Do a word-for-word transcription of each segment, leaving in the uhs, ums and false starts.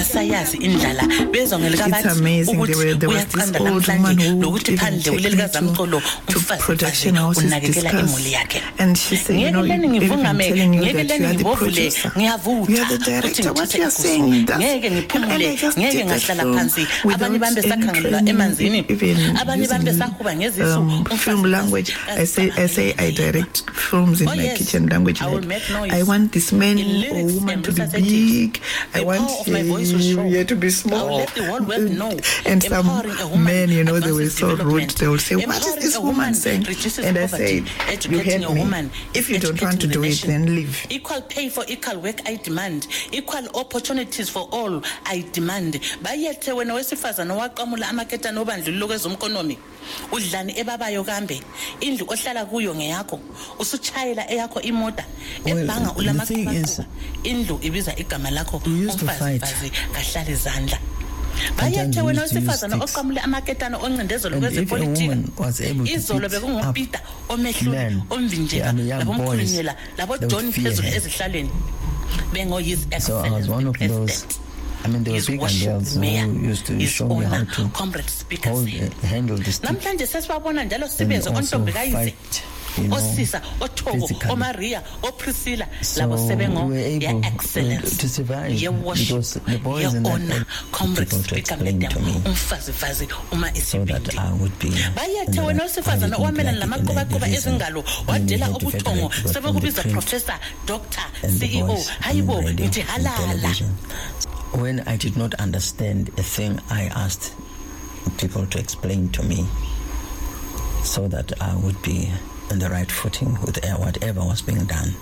sayazi indlala bezwa ngelikabathi It's amazing. There were- there was this uyaqanda old namhlanje woman who would lokuthi even phandle take kuleli me kazamcolo to, to production houses unakekela imuli discuss. yakhe. And she said, you know, Ngeke leni even ngivungame, telling you ngeke that you leni are the ngivovule, producer. ngiyavutha, You are the ukuthi director. What ngithathe you are ikuzo. saying, that's... Ngeke And ngiphumule, I just ngeke did that ngahlala film phansi. Abanye without bambe any sakhangelwa training, emanzini. even Abanye bambe using, sahuba ngezisu. um, Umfazi film language. I say, I say I direct films in Oh, my yes. kitchen language. I will Like, make noise. I want this man In or lyrics woman and to be recitatives. big. I The want power of my voice will show. yeah, to be I will small. let the whole world know. And some Empowering a woman men, you know, they were advances so rude. development. They will say, what is Empowering this a woman woman saying? reduces And I poverty. said, you Educating heard a me. woman If you is don't want to educating do the it, nation. then leave. Equal pay for equal work I demand. Equal opportunities for all I demand. Bayethe wena wesifazana waqamula amaketane obandlululo kwezomkonomi. Udlani ebabayo kambe. Indlu ohlala kuyo ngeyakho. Usuchayela eyakho imota. Ebhanga Well, the thing is, ulamakuba. Indlu ibiza igama lakho. we used to fight. Umfazi kahlala izandla. Bayethe wena wesifazana oqamule amaketane oncindezelo And if a kwezepolitiki. woman was able to Izolo pick bekungupita up omehluli men omvinjela and young boys, labomkhulunyela labo they would John fear phezulu her. ezihlaleni bengo his So I was excellent one of those. president. I mean, there were His big worship girls mayor, who used to his show me how owner, to comrade speaker hold, said. uh, handle the stick Namhlanje sesibabona njalo and sibenze also ontombi kayize. fight, you know, Osisa, Otogo, physically. Omaria, Opriscilla, So labo sebengo we were ye able excellence, to survive ye worship, because the boys ye in that honor, age comrade people to speaker explain madam, to me umfazifazi uma so that isibindi. I would be. Bayethe and wena that I wesifazana didn't owamelana like it, and lamaqhubaqhuba the reason ezingalo when we wadela had to ubuthongo federate because from the sebekubiza print professor doctor and the C E O voice hayibo and radio ngithi and halala. television. When I did not understand a thing, I asked people to explain to me so that I would be on the right footing with whatever was being done.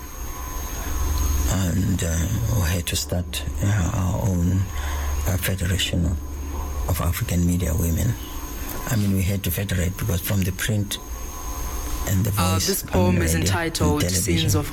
And uh, we had to start uh, our own uh, federation of African media women. I mean, we had to federate because from the print and the voice Uh, this poem on is radio and entitled television, Scenes of